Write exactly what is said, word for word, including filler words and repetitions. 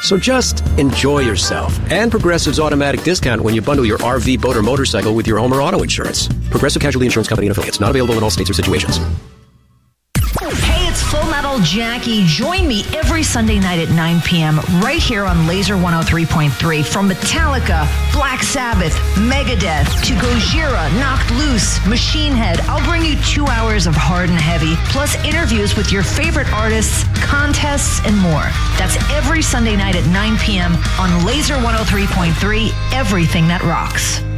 So just enjoy yourself. And Progressive's automatic discount when you bundle your R V, boat, or motorcycle with your home or auto insurance. Progressive Casualty Insurance Company and affiliates. Not available in all states or situations. Hey, it's Full Metal Jackie. Join me every Sunday night at nine p.m. right here on Laser one oh three point three. From Metallica, Black Sabbath, Megadeth, to Gojira, Knocked Loose, Machine Head, I'll bring you two hours of hard and heavy, plus interviews with your favorite artists, contests, and more. That's every Sunday night at nine p.m. on Laser one oh three point three, everything that rocks.